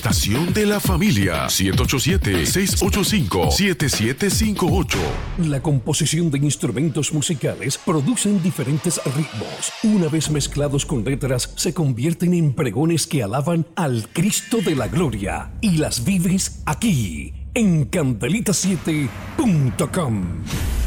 estación de la familia. 787-685-7758. La composición de instrumentos musicales producen diferentes ritmos. Una vez mezclados con letras, se convierten en pregones que alaban al Cristo de la Gloria. Y las vives aquí, en Candelita7.com.